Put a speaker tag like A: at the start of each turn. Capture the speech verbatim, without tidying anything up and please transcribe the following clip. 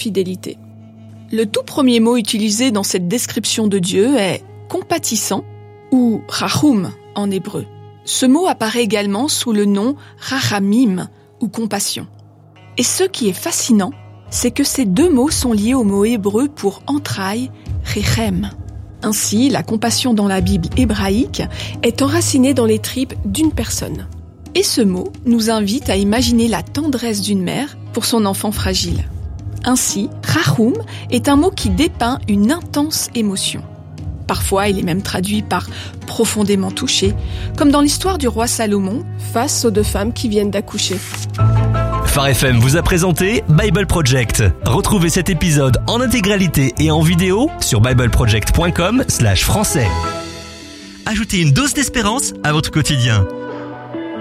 A: fidélité. Le tout premier mot utilisé dans cette description de Dieu est « compatissant » ou « rachum » en hébreu. Ce mot apparaît également sous le nom « rachamim » ou « compassion ». Et ce qui est fascinant, c'est que ces deux mots sont liés au mot hébreu pour entrailles, rechem. Ainsi, la compassion dans la Bible hébraïque est enracinée dans les tripes d'une personne. Et ce mot nous invite à imaginer la tendresse d'une mère pour son enfant fragile. Ainsi, rachum est un mot qui dépeint une intense émotion. Parfois, il est même traduit par « profondément touché », comme dans l'histoire du roi Salomon face aux deux femmes qui viennent d'accoucher.
B: Phare F M vous a présenté Bible Project. Retrouvez cet épisode en intégralité et en vidéo sur bible project point com slash français. Ajoutez une dose d'espérance à votre quotidien.